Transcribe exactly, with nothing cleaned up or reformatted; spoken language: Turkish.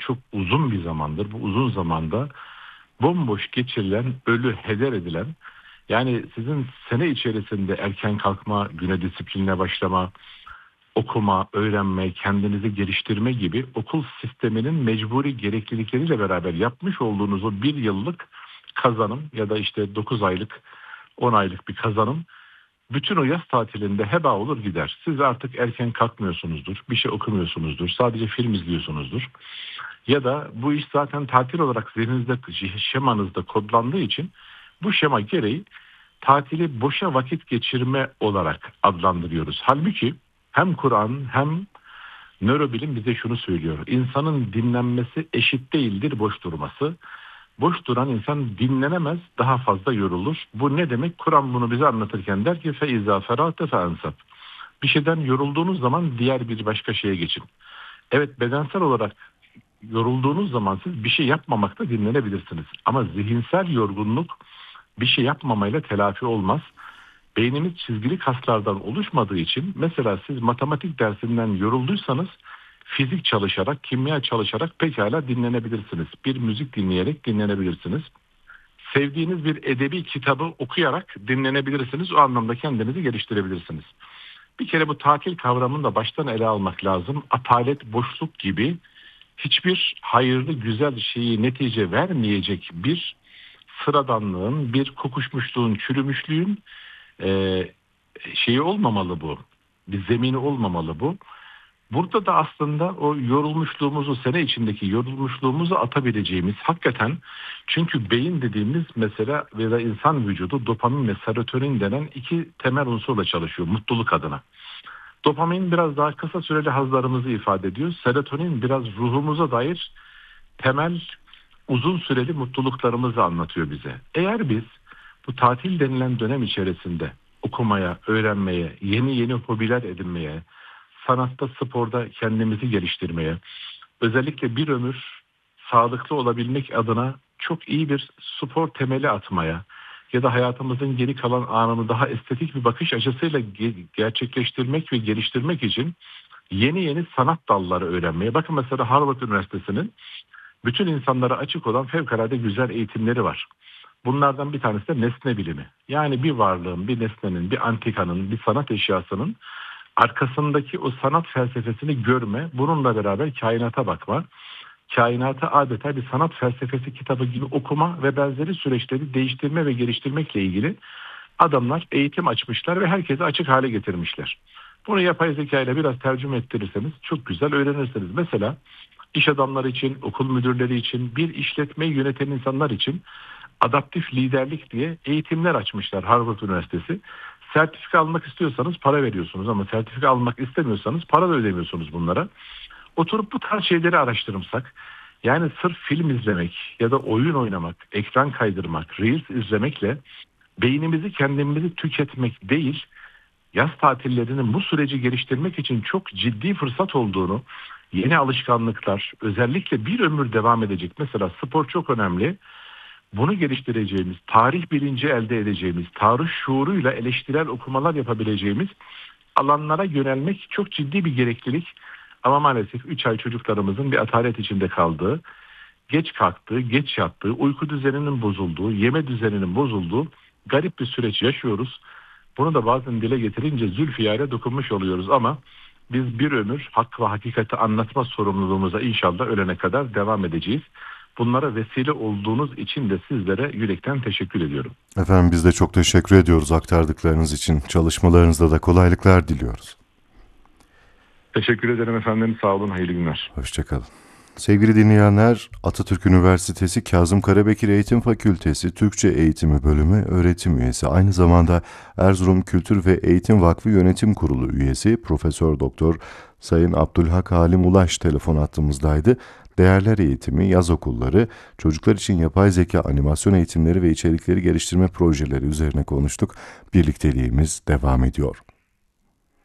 çok uzun bir zamandır. Bu uzun zamanda bomboş geçirilen, ölü heder edilen, yani sizin sene içerisinde erken kalkma, güne disiplinle başlama, okuma, öğrenme, kendinizi geliştirme gibi okul sisteminin mecburi gereklilikleriyle beraber yapmış olduğunuz o bir yıllık kazanım ya da işte dokuz aylık, on aylık bir kazanım bütün o yaz tatilinde heba olur gider. Siz artık erken kalkmıyorsunuzdur, bir şey okumuyorsunuzdur, sadece film izliyorsunuzdur. Ya da bu iş zaten tatil olarak zihninizde, şemanızda kodlandığı için bu şema gereği tatili boşa vakit geçirme olarak adlandırıyoruz. Halbuki hem Kur'an hem nörobilim bize şunu söylüyor. İnsanın dinlenmesi eşit değildir boş durması. Boş duran insan dinlenemez, daha fazla yorulur. Bu ne demek? Kur'an bunu bize anlatırken der ki فَاِذَا فَرَاتَ فَاَنْسَبْ. Bir şeyden yorulduğunuz zaman diğer bir başka şeye geçin. Evet, bedensel olarak yorulduğunuz zaman siz bir şey yapmamakta dinlenebilirsiniz. Ama zihinsel yorgunluk bir şey yapmamayla telafi olmaz. Beynimiz çizgili kaslardan oluşmadığı için mesela siz matematik dersinden yorulduysanız fizik çalışarak, kimya çalışarak pekala dinlenebilirsiniz. Bir müzik dinleyerek dinlenebilirsiniz. Sevdiğiniz bir edebi kitabı okuyarak dinlenebilirsiniz. O anlamda kendinizi geliştirebilirsiniz. Bir kere bu tatil kavramını da baştan ele almak lazım. Atalet, boşluk gibi hiçbir hayırlı, güzel şeyi netice vermeyecek bir sıradanlığın, bir kokuşmuşluğun, çürümüşlüğün e, şeyi olmamalı bu. Bir zemini olmamalı bu. Burada da aslında o yorulmuşluğumuzu, sene içindeki yorulmuşluğumuzu atabileceğimiz hakikaten, çünkü beyin dediğimiz mesela veya insan vücudu dopamin ve serotonin denen iki temel unsurla çalışıyor mutluluk adına. Dopamin biraz daha kısa süreli hazlarımızı ifade ediyor. Serotonin biraz ruhumuza dair temel uzun süreli mutluluklarımızı anlatıyor bize. Eğer biz bu tatil denilen dönem içerisinde okumaya, öğrenmeye, yeni yeni hobiler edinmeye, sanatta, sporda kendimizi geliştirmeye, özellikle bir ömür sağlıklı olabilmek adına çok iyi bir spor temeli atmaya ya da hayatımızın geri kalan anını daha estetik bir bakış açısıyla ge- gerçekleştirmek ve geliştirmek için yeni yeni sanat dalları öğrenmeye. Bakın mesela Harvard Üniversitesi'nin bütün insanlara açık olan fevkalade güzel eğitimleri var. Bunlardan bir tanesi de nesne bilimi. Yani bir varlığın, bir nesnenin, bir antikanın, bir sanat eşyasının arkasındaki o sanat felsefesini görme, bununla beraber kainata bakma, kainatı adeta bir sanat felsefesi kitabı gibi okuma ve benzeri süreçleri değiştirme ve geliştirmekle ilgili adamlar eğitim açmışlar ve herkese açık hale getirmişler. Bunu yapay zeka ile biraz tercüme ettirirseniz çok güzel öğrenirsiniz. Mesela iş adamları için, okul müdürleri için, bir işletmeyi yöneten insanlar için adaptif liderlik diye eğitimler açmışlar Harvard Üniversitesi. Sertifika almak istiyorsanız para veriyorsunuz ama sertifika almak istemiyorsanız para da ödemiyorsunuz bunlara. Oturup bu tarz şeyleri araştırırsak, yani sırf film izlemek ya da oyun oynamak, ekran kaydırmak, reels izlemekle beynimizi, kendimizi tüketmek değil, yaz tatillerinin bu süreci geliştirmek için çok ciddi fırsat olduğunu, yeni alışkanlıklar, özellikle bir ömür devam edecek, mesela spor çok önemli. Bunu geliştireceğimiz, tarih bilinci elde edeceğimiz, tarih şuuruyla eleştirel okumalar yapabileceğimiz alanlara yönelmek çok ciddi bir gereklilik. Ama maalesef üç ay çocuklarımızın bir atalet içinde kaldığı, geç kalktığı, geç yattığı, uyku düzeninin bozulduğu, yeme düzeninin bozulduğu garip bir süreç yaşıyoruz. Bunu da bazen dile getirince zülfiyare dokunmuş oluyoruz ama biz bir ömür hak ve hakikati anlatma sorumluluğumuza inşallah ölene kadar devam edeceğiz. Bunlara vesile olduğunuz için de sizlere yürekten teşekkür ediyorum. Efendim biz de çok teşekkür ediyoruz aktardıklarınız için. Çalışmalarınızda da kolaylıklar diliyoruz. Teşekkür ederim efendim. Sağ olun. Hayırlı günler. Hoşçakalın. Sevgili dinleyenler, Atatürk Üniversitesi Kazım Karabekir Eğitim Fakültesi Türkçe Eğitimi Bölümü öğretim üyesi, aynı zamanda Erzurum Kültür ve Eğitim Vakfı Yönetim Kurulu üyesi Profesör Doktor Sayın Abdülhak Halim Ulaş telefon hattımızdaydı. Değerler eğitimi, yaz okulları, çocuklar için yapay zeka animasyon eğitimleri ve içerikleri geliştirme projeleri üzerine konuştuk. Birlikteliğimiz devam ediyor.